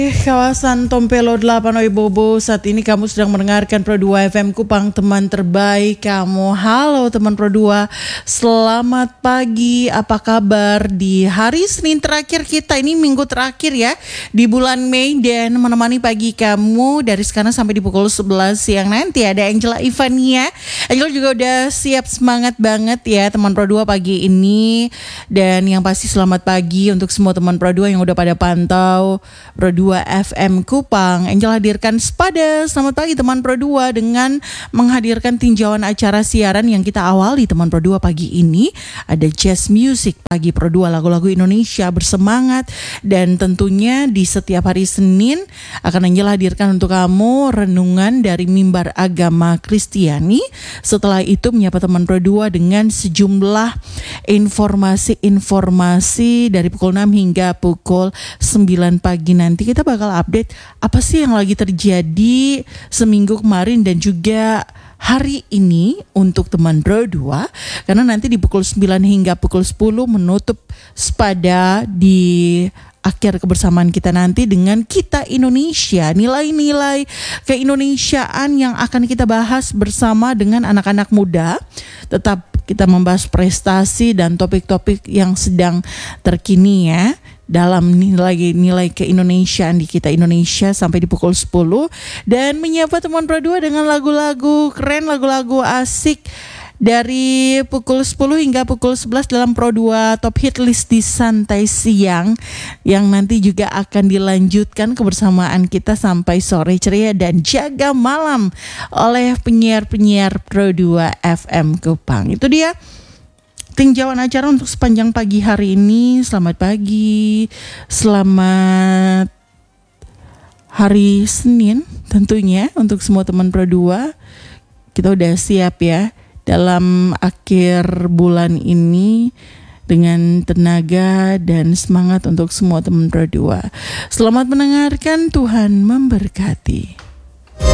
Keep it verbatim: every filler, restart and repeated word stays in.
Kawasan Tompelo delapan Oibobo, saat ini kamu sedang mendengarkan Pro dua F M Kupang, teman terbaik kamu. Halo teman Pro dua, selamat pagi, apa kabar di hari Senin terakhir kita, ini minggu terakhir ya di bulan Mei, dan menemani pagi kamu dari sekarang sampai di pukul sebelas siang nanti ada Angela Ivania. Angela juga udah siap, semangat banget ya teman Pro dua pagi ini. Dan yang pasti selamat pagi untuk semua teman Pro dua yang udah pada pantau Pro dua F M Kupang. Angel hadirkan Sepada. Selamat pagi teman Pro dua dengan menghadirkan tinjauan acara siaran yang kita awali teman Pro dua pagi ini. Ada jazz music pagi Pro dua, lagu-lagu Indonesia bersemangat, dan tentunya di setiap hari Senin akan Angel hadirkan untuk kamu renungan dari mimbar agama Kristiani. Setelah itu menyapa teman Pro dua dengan sejumlah informasi-informasi dari pukul enam hingga pukul sembilan pagi nanti. Kita bakal update apa sih yang lagi terjadi seminggu kemarin dan juga hari ini untuk teman Pro dua, karena nanti di pukul sembilan hingga pukul sepuluh menutup Sepada di akhir kebersamaan kita nanti dengan Kita Indonesia, nilai-nilai keindonesiaan yang akan kita bahas bersama dengan anak-anak muda. Tetap kita membahas prestasi dan topik-topik yang sedang terkini ya dalam nilai-nilai keindonesiaan di Kita Indonesia sampai di pukul sepuluh, dan menyapa teman Pro dua dengan lagu-lagu keren, lagu-lagu asik dari pukul sepuluh hingga pukul sebelas dalam Pro dua Top Hit List di Santai Siang, yang nanti juga akan dilanjutkan kebersamaan kita sampai sore ceria dan jaga malam oleh penyiar-penyiar Pro dua F M Kupang. Itu dia tinjauan acara untuk sepanjang pagi hari ini. Selamat pagi, selamat hari Senin tentunya untuk semua teman Pro dua. Kita udah siap ya dalam akhir bulan ini dengan tenaga dan semangat untuk semua teman Pro dua. Selamat mendengarkan, Tuhan memberkati.